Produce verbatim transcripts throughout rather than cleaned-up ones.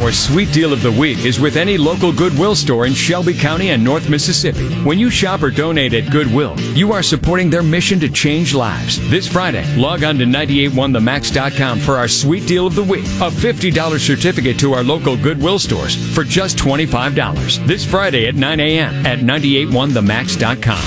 Our sweet deal of the week is with any local Goodwill store in Shelby County and North Mississippi. When you shop or donate at Goodwill, you are supporting their mission to change lives. This Friday, log on to nine eight one the max dot com for our sweet deal of the week. A fifty dollars certificate to our local Goodwill stores for just twenty-five dollars. This Friday at nine a.m. at nine eight one the max dot com.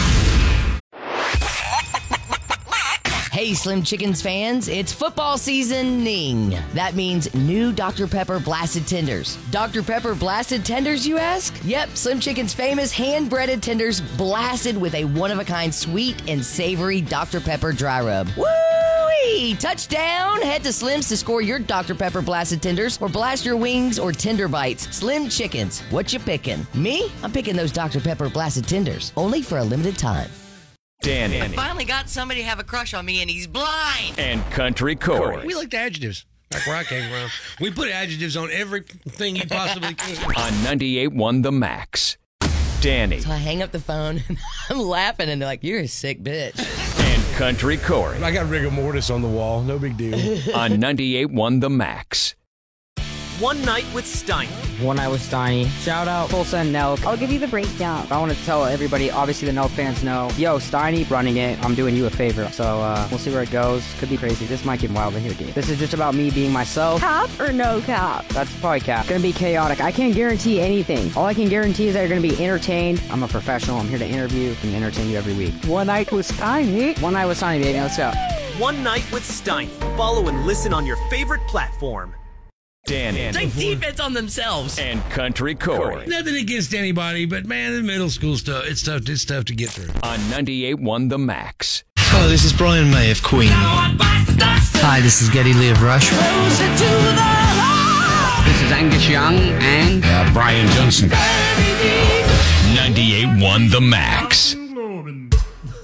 Hey, Slim Chickens fans, it's football seasoning. That means new Doctor Pepper Blasted Tenders. Doctor Pepper Blasted Tenders, you ask? Yep, Slim Chickens' famous hand-breaded tenders blasted with a one-of-a-kind sweet and savory Doctor Pepper dry rub. Woo-wee! Touchdown! Head to Slim's to score your Doctor Pepper Blasted Tenders or blast your wings or tender bites. Slim Chickens, what you picking? Me? I'm picking those Doctor Pepper Blasted Tenders, only for a limited time. Danny. I finally got somebody to have a crush on me, and he's blind. And Country Corey. We like the adjectives. That's where I came from. We put adjectives on everything you possibly could. On ninety-eight one The Max. Danny. So I hang up the phone, and I'm laughing, and they're like, you're a sick bitch. And Country Corey. I got rigor mortis on the wall. No big deal. On ninety-eight one The Max. One Night with Steiny. One Night with Steiny. Shout out Tulsa and Nelk. I'll give you the breakdown. I want to tell everybody, obviously the Nelk fans know, yo, Steiny running it. I'm doing you a favor. So uh, we'll see where it goes. Could be crazy. This might get wild in here, dude. This is just about me being myself. Cap or no cap? That's probably cap. Gonna be chaotic. I can't guarantee anything. All I can guarantee is that you're gonna be entertained. I'm a professional. I'm here to interview and entertain you every week. One Night with Steiny. One Night with Steiny, baby. Let's go. One Night with Steiny. Follow and listen on your favorite platform. Danny. Take defense on themselves. And Country Corey. Nothing against anybody, but man, the middle school stuff, it's tough, it's tough to get through. On ninety-eight one The Max. Hello, this is Brian May of Queen. Hi, this is Geddy Lee of Rush. This is Angus Young and uh, Brian Johnson. ninety-eight one The Max.